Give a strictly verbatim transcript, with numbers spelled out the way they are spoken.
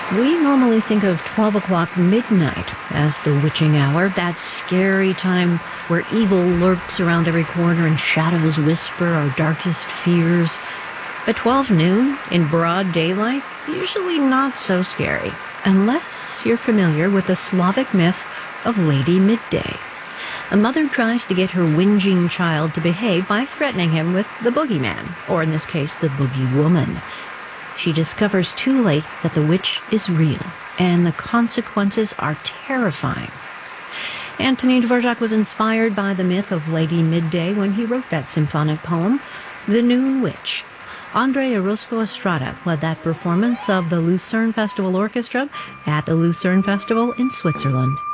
We normally think of twelve o'clock midnight as the witching hour, that scary time where evil lurks around every corner and shadows whisper our darkest fears. But twelve noon, in broad daylight, usually not so scary, unless you're familiar with the Slavic myth of Lady Midday. A mother tries to get her whinging child to behave by threatening him with the boogeyman, or in this case, the boogie woman. She discovers too late that the witch is real, and the consequences are terrifying. Antonin Dvorak was inspired by the myth of Lady Midday when he wrote that symphonic poem, The Noon Witch. Andre Orozco Estrada led that performance of the Lucerne Festival Orchestra at the Lucerne Festival in Switzerland.